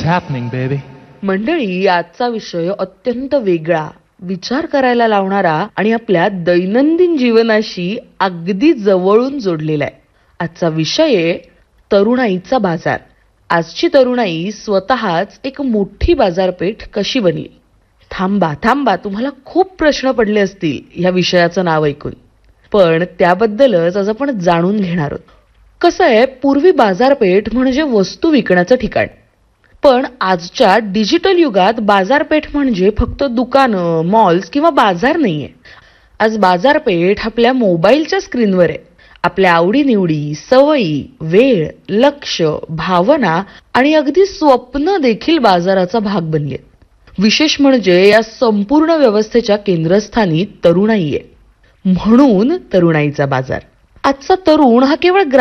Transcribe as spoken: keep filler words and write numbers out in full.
happening, baby? मंडळी, आजचा विषय अत्यंत वेगळा, विचार करायला लावणारा आणि आपल्या दैनंदिन जीवनाशी अगदी जवळून जोडलेला आहे. आजचा विषय आहे तरुणाईचा बाजार. आजची तरुणाई स्वतःच एक मोठी बाजारपेठ कशी बनली. थांबा थांबा तुम्हाला खूप प्रश्न पडले असतील या विषयाचं नाव ऐकून, पण त्याबद्दलच आज आपण जाणून घेणार आहोत. कसं आहे, पूर्वी बाजारपेठ म्हणजे वस्तू विकण्याचं ठिकाण, पण आजच्या डिजिटल युगात बाजारपेठ म्हणजे फक्त दुकानं, मॉल्स किंवा बाजार नाहीये. आज बाजारपेठ आपल्या मोबाईलच्या स्क्रीनवर आहे. आपल्या आवडीनिवडी, सवयी, वेळ, लक्ष, भावना आणि अगदी स्वप्न देखील बाजाराचा भाग बनले. विशेष म्हणजे या संपूर्ण व्यवस्थेच्या केंद्रस्थानी तरुणाई आहे, म्हणून तरुणाईचा बाजार. आजचा तरुण हा केवळ